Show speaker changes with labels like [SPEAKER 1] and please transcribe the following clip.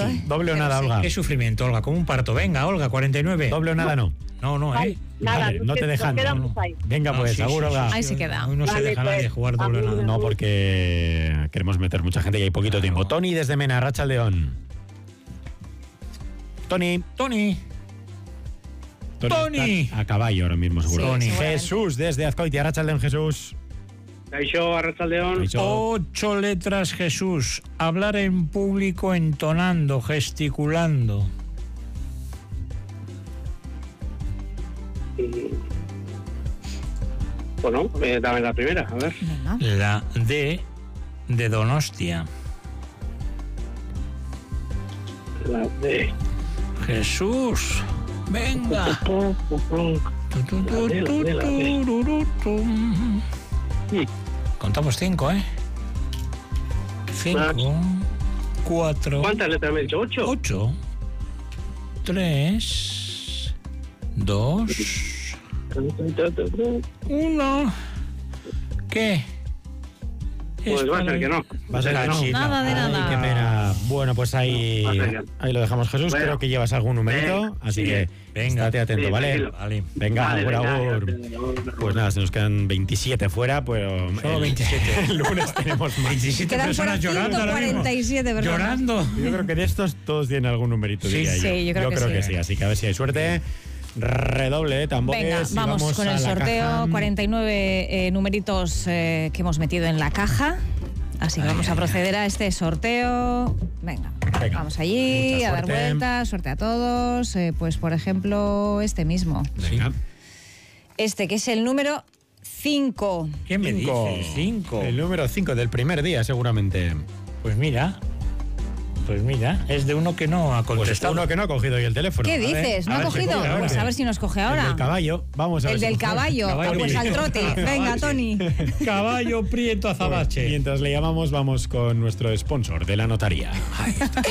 [SPEAKER 1] todo, ¿eh?
[SPEAKER 2] Doble o nada, Olga.
[SPEAKER 3] Qué sufrimiento, Olga, como un parto. Venga, Olga, 49.
[SPEAKER 2] Doble o nada, no.
[SPEAKER 3] No,
[SPEAKER 1] Ay, nada,
[SPEAKER 2] Vale, no te dejan.
[SPEAKER 1] nos quedamos ahí.
[SPEAKER 2] Venga, pues, agur, Olga.
[SPEAKER 1] Ahí se queda.
[SPEAKER 3] Hoy no se
[SPEAKER 1] Vale,
[SPEAKER 3] deja
[SPEAKER 1] pues,
[SPEAKER 3] nadie jugar doble o nada.
[SPEAKER 2] No, porque queremos meter mucha gente y hay poquito tiempo. Tony desde Mena, Arratsaldeon. Tony.
[SPEAKER 3] Tony.
[SPEAKER 2] Está a caballo ahora mismo, seguro.
[SPEAKER 3] Tony.
[SPEAKER 2] Jesús desde Azcoitia, Arratsaldeon, Jesús.
[SPEAKER 4] Caixó, Arratsaldeon.
[SPEAKER 2] Caixó.
[SPEAKER 3] 8 letras, Jesús. Hablar en público entonando, gesticulando.
[SPEAKER 4] Bueno, dame la primera, a ver.
[SPEAKER 1] Venga.
[SPEAKER 3] La D de Donostia.
[SPEAKER 4] La de...
[SPEAKER 3] Jesús. Venga. Contamos 5, ¿eh? 5, 4.
[SPEAKER 4] ¿Cuántas letras me he dicho? ¿8?
[SPEAKER 3] 8, 3, 2, 1. ¿Qué?
[SPEAKER 4] Pues va a ser que no.
[SPEAKER 2] Va a ser que no.
[SPEAKER 1] Nada de
[SPEAKER 2] Ay,
[SPEAKER 1] nada.
[SPEAKER 2] qué pena. Bueno, pues ahí lo dejamos, Jesús.
[SPEAKER 4] Bueno.
[SPEAKER 2] Creo que llevas algún numerito,
[SPEAKER 4] Venga,
[SPEAKER 2] así
[SPEAKER 4] sí.
[SPEAKER 2] que
[SPEAKER 3] Venga.
[SPEAKER 2] estate atento,
[SPEAKER 4] Sí,
[SPEAKER 2] ¿vale?
[SPEAKER 4] tranquilo.
[SPEAKER 3] Vale.
[SPEAKER 2] Venga,
[SPEAKER 4] Vale,
[SPEAKER 2] agur,
[SPEAKER 4] venga,
[SPEAKER 2] agur. Pues nada, se nos quedan 27 fuera, pero
[SPEAKER 3] Solo 27.
[SPEAKER 2] el lunes tenemos más.
[SPEAKER 3] 27
[SPEAKER 1] Quedan fuera
[SPEAKER 3] personas llorando ahora mismo.
[SPEAKER 1] 147 personas.
[SPEAKER 3] Llorando.
[SPEAKER 2] Yo creo que de estos todos tienen algún numerito,
[SPEAKER 3] Sí,
[SPEAKER 2] diría
[SPEAKER 1] sí, yo creo que
[SPEAKER 2] que
[SPEAKER 1] sí.
[SPEAKER 2] sí, así que a ver si hay suerte. Redoble de tambores.
[SPEAKER 1] Venga,
[SPEAKER 2] y
[SPEAKER 1] vamos con
[SPEAKER 2] a
[SPEAKER 1] el
[SPEAKER 2] la
[SPEAKER 1] sorteo.
[SPEAKER 2] caja.
[SPEAKER 1] 49 numeritos que hemos metido en la caja. Así que vamos a proceder a este sorteo. Venga,
[SPEAKER 2] Venga,
[SPEAKER 1] vamos allí
[SPEAKER 2] mucha
[SPEAKER 1] a dar
[SPEAKER 2] suerte.
[SPEAKER 1] vueltas. Suerte a todos. Pues, por ejemplo, este mismo.
[SPEAKER 2] Venga.
[SPEAKER 1] Este, que es el número 5.
[SPEAKER 3] ¿Qué me dices? 5.
[SPEAKER 2] El número 5 del primer día, seguramente.
[SPEAKER 3] Pues mira, es de uno que no ha
[SPEAKER 2] Pues
[SPEAKER 3] contestado.
[SPEAKER 2] uno que no ha cogido hoy el teléfono.
[SPEAKER 1] ¿Qué
[SPEAKER 2] A ver,
[SPEAKER 1] dices? ¿No
[SPEAKER 2] a
[SPEAKER 1] ha
[SPEAKER 2] ver si
[SPEAKER 1] cogido?
[SPEAKER 2] coge ahora.
[SPEAKER 1] Pues a ver si nos coge
[SPEAKER 2] El
[SPEAKER 1] ahora.
[SPEAKER 2] del caballo, vamos a ver.
[SPEAKER 1] El
[SPEAKER 2] si
[SPEAKER 1] del
[SPEAKER 2] coge.
[SPEAKER 1] caballo.
[SPEAKER 3] Caballo
[SPEAKER 1] Pues al
[SPEAKER 3] prieto.
[SPEAKER 1] trote. Venga, Tony.
[SPEAKER 3] Caballo Prieto Azabache.
[SPEAKER 2] Mientras le llamamos, vamos con nuestro sponsor de la notaría.